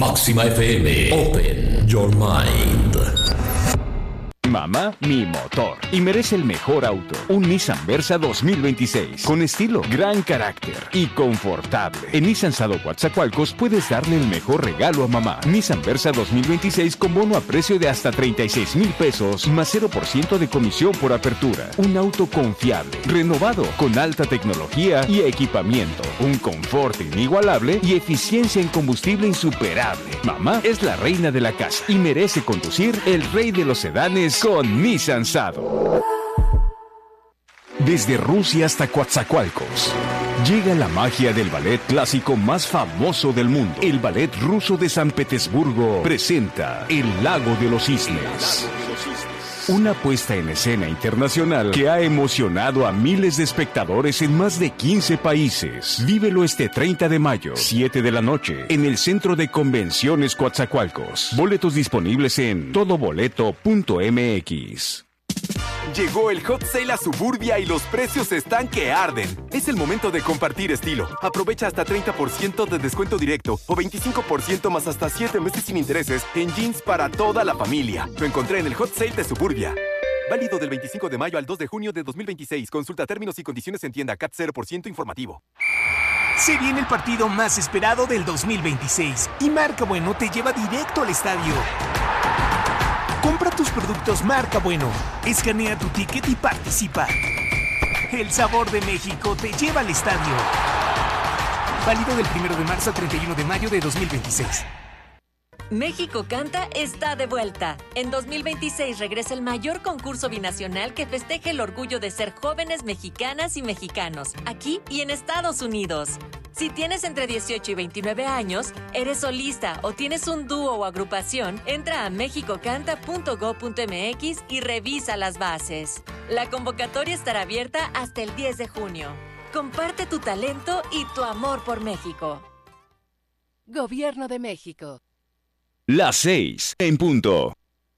Máxima FM. Open your mind. Mamá, mi motor. Y merece el mejor auto. Un Nissan Versa 2026. Con estilo, gran carácter y confortable. En Nissan Sado Coatzacoalcos puedes darle el mejor regalo a mamá. Nissan Versa 2026 con bono a precio de hasta 36,000 pesos, más 0% de comisión por apertura. Un auto confiable, renovado, con alta tecnología y equipamiento. Un confort inigualable y eficiencia en combustible insuperable. Mamá es la reina de la casa y merece conducir el rey de los sedanes con Nissan Sado. Desde Rusia hasta Coatzacoalcos llega la magia del ballet clásico más famoso del mundo. El Ballet Ruso de San Petersburgo presenta El Lago de los Cisnes. Una puesta en escena internacional que ha emocionado a miles de espectadores en más de 15 países. Vívelo este 30 de mayo, 7 de la noche, en el Centro de Convenciones Coatzacoalcos. Boletos disponibles en todoboleto.mx. Llegó el Hot Sale a Suburbia y los precios están que arden. Es el momento de compartir estilo. Aprovecha hasta 30% de descuento directo o 25% más hasta 7 meses sin intereses en jeans para toda la familia. Lo encontré en el Hot Sale de Suburbia. Válido del 25 de mayo al 2 de junio de 2026. Consulta términos y condiciones en tienda. CAT 0% informativo. Se viene el partido más esperado del 2026 y Marca Bueno te lleva directo al estadio. Compra tus productos Marca Bueno, escanea tu ticket y participa. El sabor de México te lleva al estadio. Válido del 1 de marzo al 31 de mayo de 2026. México Canta está de vuelta. En 2026 regresa el mayor concurso binacional que festeje el orgullo de ser jóvenes mexicanas y mexicanos, aquí y en Estados Unidos. Si tienes entre 18 y 29 años, eres solista o tienes un dúo o agrupación, entra a mexicocanta.go.mx y revisa las bases. La convocatoria estará abierta hasta el 10 de junio. Comparte tu talento y tu amor por México. Gobierno de México. Las 6 en punto.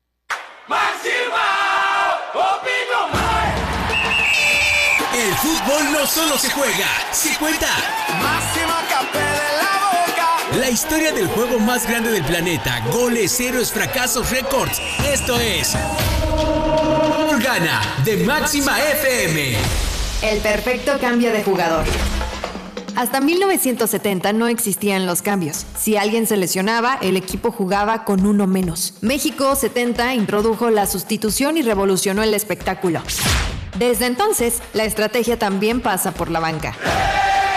El fútbol no solo se juega, se cuenta. Máxima Capé de la Boca. La historia del juego más grande del planeta. Goles, héroes, fracasos, récords. Esto es Gana de Máxima FM. El perfecto cambio de jugador. Hasta 1970 no existían los cambios. Si alguien se lesionaba, el equipo jugaba con uno menos. México 70 introdujo la sustitución y revolucionó el espectáculo. Desde entonces, la estrategia también pasa por la banca.